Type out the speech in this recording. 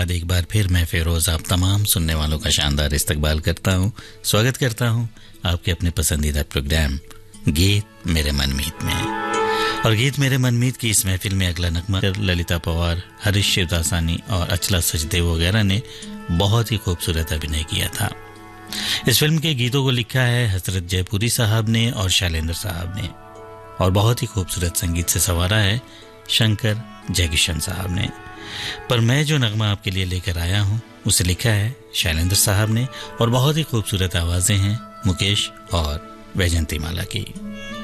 बाद एक बार फिर मैं फेरोज आप तमाम सुनने वालों का शानदार इस्तकबाल करता हूँ, स्वागत करता हूँ आपके अपने पसंदीदा प्रोग्राम गीत मेरे मनमीत में। और गीत मेरे मनमीत की इस महफिल में अगला नगमा ललिता पवार, हरीश शिवदासानी और अचला सचदेव वगैरह ने बहुत ही खूबसूरत अभिनय किया था। इस फिल्म के गीतों को लिखा है हजरत जयपुरी साहब ने और शैलेंद्र साहब ने, और बहुत ही खूबसूरत संगीत से संवारा है शंकर जयकिशन साहब ने। पर मैं जो नगमा आपके लिए लेकर आया हूं उसे लिखा है शैलेंद्र साहब ने, और बहुत ही खूबसूरत आवाजें हैं मुकेश और वैजंती माला की।